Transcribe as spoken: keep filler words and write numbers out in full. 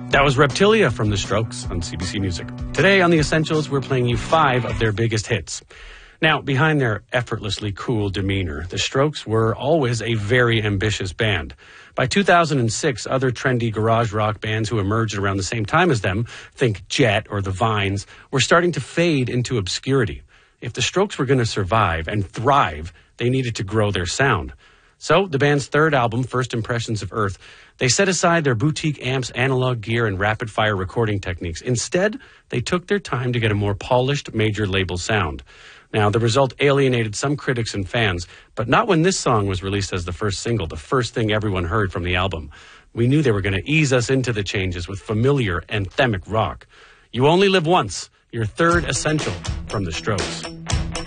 That was Reptilia from The Strokes on C B C Music. Today on The Essentials, we're playing you five of their biggest hits. Now, behind their effortlessly cool demeanor, The Strokes were always a very ambitious band. By two thousand six, other trendy garage rock bands who emerged around the same time as them, think Jet or The Vines, were starting to fade into obscurity. If The Strokes were going to survive and thrive, they needed to grow their sound. So, the band's third album, First Impressions of Earth, they set aside their boutique amps, analog gear, and rapid-fire recording techniques. Instead, they took their time to get a more polished major label sound. Now, the result alienated some critics and fans, but not when this song was released as the first single, the first thing everyone heard from the album. We knew they were going to ease us into the changes with familiar anthemic rock. You Only Live Once, your third essential from The Strokes.